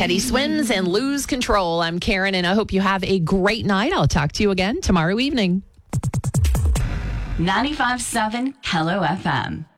Teddy Swims and Lose Control. I'm Karen, and I hope you have a great night. I'll talk to you again tomorrow evening. 95.7 Hello FM.